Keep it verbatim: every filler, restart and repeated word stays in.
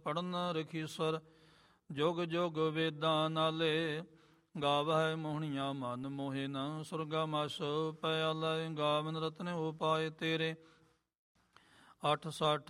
ਪੜਨ ਰਖੀਸਰ। ਜੁਗ ਜੁਗ ਵੇਦਾਂ ਨਾਲੇ ਗਾਵਹਿ ਮੋਹਣੀਆਂ ਮਨ ਮੋਹੇ ਨ। ਸੁਰਗਾ ਮਸ ਪਿਆਲੇ ਗਾਵਨ ਰਤਨ ਉਪਾਏ ਤੇਰੇ। ਅੱਠ ਸੱਠ